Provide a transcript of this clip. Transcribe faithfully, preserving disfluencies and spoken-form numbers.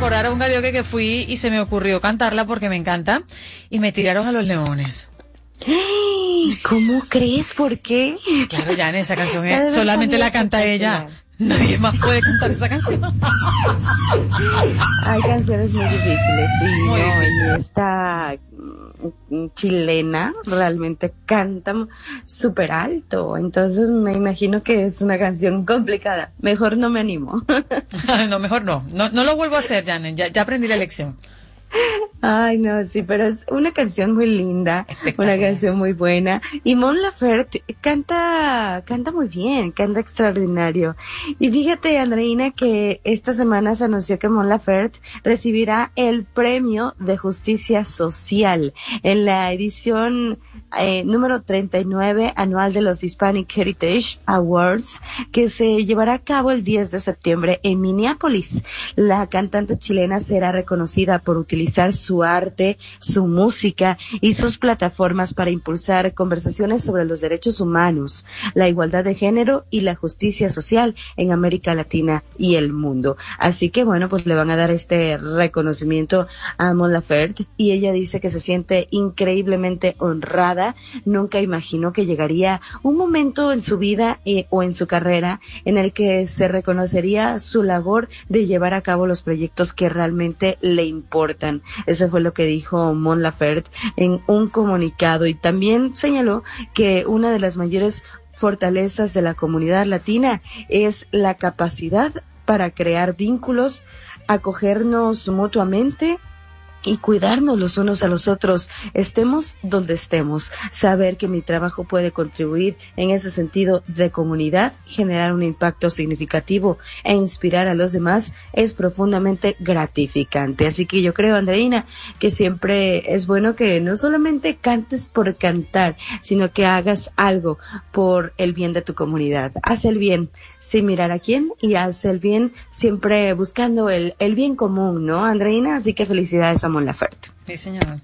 recordar a un karaoke que fui y se me ocurrió cantarla porque me encanta y me tiraron a los leones. ¿Cómo crees? ¿Por qué? Claro, ya en esa canción es, solamente la canta ella. Nadie más puede cantar esa canción. Hay canciones muy difíciles, sí, muy no, difícil. Y esta mm, chilena realmente canta súper alto, entonces me imagino que es una canción complicada. Mejor no me animo. No, mejor no. No, no lo vuelvo a hacer, Janet. Ya, ya aprendí la lección. Ay, no, sí, pero es una canción muy linda, una canción muy buena. Y Mon Laferte canta, canta muy bien, canta extraordinario. Y fíjate, Andreina, que esta semana se anunció que Mon Laferte recibirá el Premio de Justicia Social en la edición eh, número treinta y nueve anual de los Hispanic Heritage Awards, que se llevará a cabo el diez de septiembre en Minneapolis. La cantante chilena será reconocida por utilizar su arte, su música y sus plataformas para impulsar conversaciones sobre los derechos humanos, la igualdad de género y la justicia social en América Latina y el mundo. Así que bueno, pues le van a dar este reconocimiento a Mon Laferte y ella dice que se siente increíblemente honrada. Nunca imaginó que llegaría un momento en su vida eh, o en su carrera en el que se reconocería su labor de llevar a cabo los proyectos que realmente le importan. Eso fue lo que dijo Mon Laferte en un comunicado y también señaló que una de las mayores fortalezas de la comunidad latina es la capacidad para crear vínculos, acogernos mutuamente y cuidarnos los unos a los otros, estemos donde estemos. Saber que mi trabajo puede contribuir en ese sentido de comunidad, generar un impacto significativo e inspirar a los demás es profundamente gratificante. Así que yo creo, Andreina, que siempre es bueno que no solamente cantes por cantar, sino que hagas algo por el bien de tu comunidad. Haz el bien sin mirar a quién y haz el bien siempre buscando el, el bien común, ¿no, Andreina? Así que felicidades a Mon Laferte. Sí, señora.